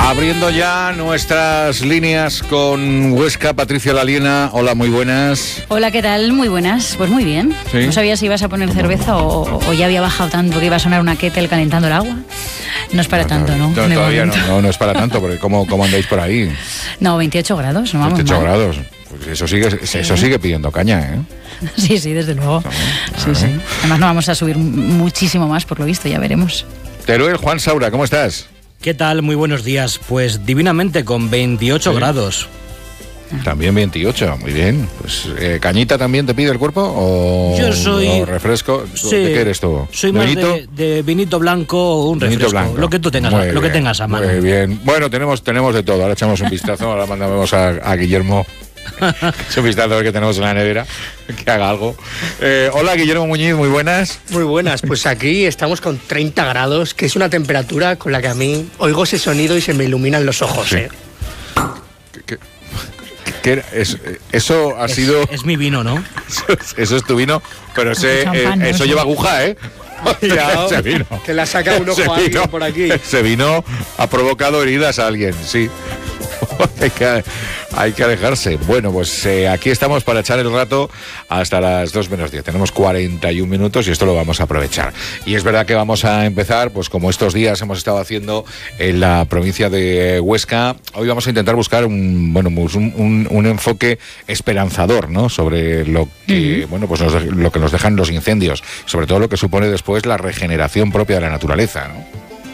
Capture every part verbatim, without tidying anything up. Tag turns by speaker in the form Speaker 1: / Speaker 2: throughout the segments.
Speaker 1: Abriendo ya nuestras líneas con Huesca, Patricia Laliena. Hola, muy buenas.
Speaker 2: Hola, ¿qué tal? Muy buenas. Pues muy bien. ¿Sí? No sabía si ibas a poner cerveza o, o ya había bajado tanto que iba a sonar una kettle calentando el agua. No es para no, tanto, ¿no?
Speaker 1: no todavía no, no, no es para tanto, porque ¿cómo, cómo andáis por ahí?
Speaker 2: No, veintiocho grados, no vamos
Speaker 1: veintiocho
Speaker 2: mal.
Speaker 1: grados. Pues eso sigue, sí. eso sigue pidiendo caña, ¿eh?
Speaker 2: Sí, sí, desde luego. Sí, sí. Además no vamos a subir muchísimo más, por lo visto, ya veremos.
Speaker 1: Teruel, Juan Saura, ¿cómo estás?
Speaker 3: ¿Qué tal? Muy buenos días. Pues divinamente, con veintiocho sí. grados.
Speaker 1: También veintiocho, muy bien. Pues eh, ¿cañita también te pide el cuerpo? ¿O,
Speaker 3: Yo soy...
Speaker 1: o refresco?
Speaker 3: Sí,
Speaker 1: ¿De qué eres tú?
Speaker 3: Soy más de, de vinito blanco o un refresco. Blanco. Lo que tú tengas,
Speaker 1: muy
Speaker 3: lo
Speaker 1: bien,
Speaker 3: que tengas a mano.
Speaker 1: Muy bien. Bueno, tenemos, tenemos de todo. Ahora echamos un vistazo, ahora mandamos a, a Guillermo. Es un vistazo que tenemos en la nevera, que haga algo. Eh, hola, Guillermo Muñiz, muy buenas.
Speaker 4: Muy buenas, pues aquí estamos con treinta grados, que es una temperatura con la que a mí oigo ese sonido y se me iluminan los ojos. Sí. ¿eh?
Speaker 1: ¿Qué, qué, qué es, eso ha
Speaker 3: es,
Speaker 1: sido...
Speaker 3: Es mi vino, ¿no?
Speaker 1: Eso, eso es tu vino, pero ese, champán, eh, eso lleva aguja, ¿eh?
Speaker 4: Ya, ese vino. Que la saca un ojo a alguien por aquí.
Speaker 1: Ese vino ha provocado heridas a alguien, sí. hay, que, hay que alejarse. Bueno, pues eh, aquí estamos para echar el rato hasta las dos menos diez. Tenemos cuarenta y un minutos y esto lo vamos a aprovechar. Y es verdad que vamos a empezar, pues como estos días hemos estado haciendo en la provincia de Huesca, hoy vamos a intentar buscar un, bueno, un, un, un enfoque esperanzador, ¿no? Sobre lo que, uh-huh. bueno, pues nos, lo que nos dejan los incendios, sobre todo lo que supone después la regeneración propia de la naturaleza, ¿no?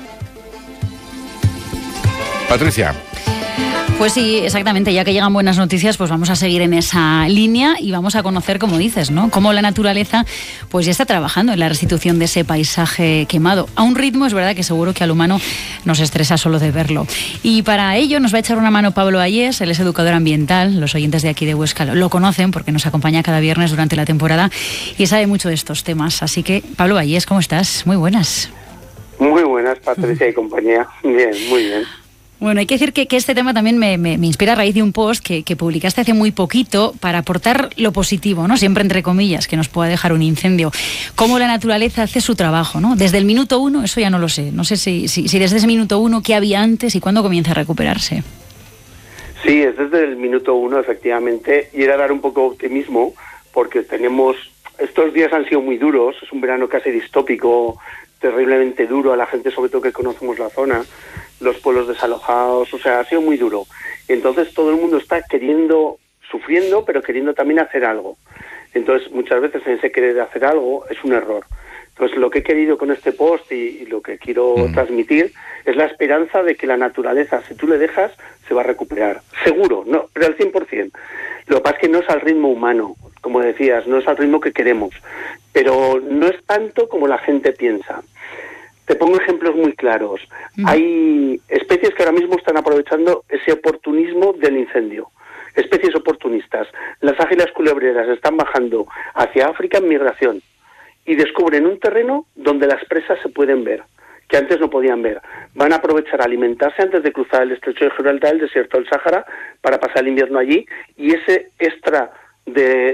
Speaker 1: Patricia.
Speaker 2: Pues sí, exactamente, ya que llegan buenas noticias, pues vamos a seguir en esa línea y vamos a conocer, como dices, ¿no? Cómo la naturaleza pues ya está trabajando en la restitución de ese paisaje quemado. A un ritmo, es verdad que seguro que al humano nos estresa solo de verlo. Y para ello nos va a echar una mano Pablo Ayés, él es educador ambiental, los oyentes de aquí de Huesca lo conocen porque nos acompaña cada viernes durante la temporada y sabe mucho de estos temas. Así que, Pablo Ayés, ¿cómo estás? Muy buenas.
Speaker 5: Muy buenas, Patricia y compañía. Bien, muy bien.
Speaker 2: Bueno, hay que decir que, que este tema también me, me, me inspira a raíz de un post que, que publicaste hace muy poquito para aportar lo positivo, ¿no? Siempre entre comillas, que nos pueda dejar un incendio. Cómo la naturaleza hace su trabajo, ¿no? Desde el minuto uno, eso ya no lo sé. No sé si, si, si desde ese minuto uno, ¿qué había antes y cuándo comienza a recuperarse?
Speaker 5: Sí, es desde el minuto uno, efectivamente. Y era dar un poco de optimismo, porque tenemos... Estos días han sido muy duros, es un verano casi distópico, terriblemente duro a la gente, sobre todo que conocemos la zona, los pueblos desalojados, o sea, ha sido muy duro. Entonces todo el mundo está queriendo, sufriendo, pero queriendo también hacer algo. Entonces muchas veces en ese querer hacer algo es un error. Entonces lo que he querido con este post y, y lo que quiero mm. transmitir es la esperanza de que la naturaleza, si tú le dejas, se va a recuperar. Seguro, no, pero al cien por ciento. Lo que pasa es que no es al ritmo humano, como decías, no es al ritmo que queremos, pero no es tanto como la gente piensa. Te pongo ejemplos muy claros. Mm. Hay especies que ahora mismo están aprovechando ese oportunismo del incendio. Especies oportunistas. Las águilas culebreras están bajando hacia África en migración y descubren un terreno donde las presas se pueden ver, que antes no podían ver. Van a aprovechar a alimentarse antes de cruzar el estrecho de Gibraltar, el desierto del Sáhara, para pasar el invierno allí, y ese extra de